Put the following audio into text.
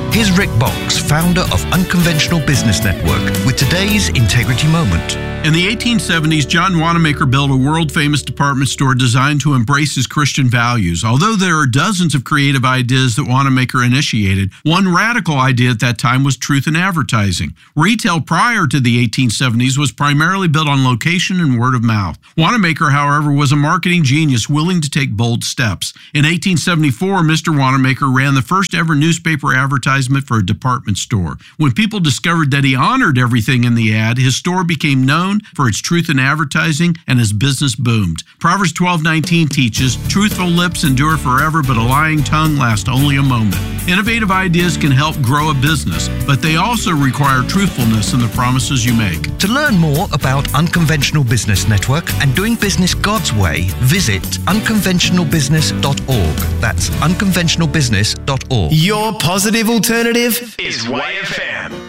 Here's Rick Box, founder of Unconventional Business Network, with today's Integrity Moment. In the 1870s, John Wanamaker built a world-famous department store designed to embrace his Christian values. Although there are dozens of creative ideas that Wanamaker initiated, one radical idea at that time was truth in advertising. Retail prior to the 1870s was primarily built on location and word of mouth. Wanamaker, however, was a marketing genius willing to take bold steps. In 1874, Mr. Wanamaker ran the first ever newspaper advertisement for a department store. When people discovered that he honored everything in the ad, his store became known for its truth in advertising, and his business boomed. Proverbs 12:19 teaches, "Truthful lips endure forever, but a lying tongue lasts only a moment." Innovative ideas can help grow a business, but they also require truthfulness in the promises you make. To learn more about Unconventional Business Network and doing business God's way, visit unconventionalbusiness.org. That's unconventionalbusiness.org. Your positive alternative is YFM.